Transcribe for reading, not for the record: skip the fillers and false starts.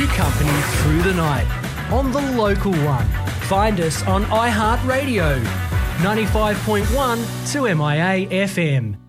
you company through the night on the local one. Find us on iHeartRadio, 95.1 to MIA FM.